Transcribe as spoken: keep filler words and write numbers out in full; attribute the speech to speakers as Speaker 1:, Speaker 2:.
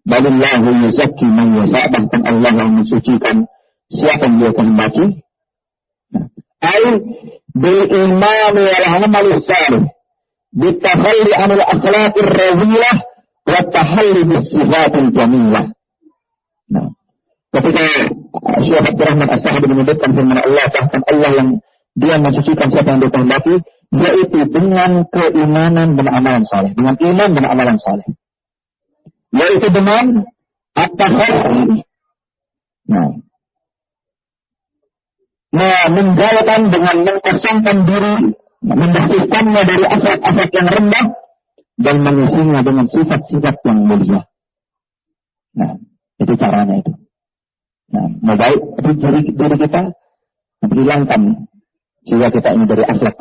Speaker 1: Balillahu yuzakki man yasha, bahkan Allah yang mensucikan siapa yang dia kehendaki. Ai bil iman wal amal salih, bittakhalli anil akhlaqir radhiyah wa tahalli bis sifatil jamilah. Nah, ketika Syekh Abdul Rahman As-Sa'di menyebutkan firman Allah, bahkan Allah yang dia mensucikan siapa yang dia kehendaki, yaitu dengan keimanan dan amalan saleh, dengan iman dan amalan saleh. Yaitu dengan at-tahalli. Nah, nah, menjauhkan dengan mengkosongkan diri, membersihkannya dari aset-aset yang rendah dan mengisinya dengan sifat-sifat yang mulia. Nah, itu caranya itu. Nah, mau baik diri, diri kita, hilangkan jika kita ini dari akhlak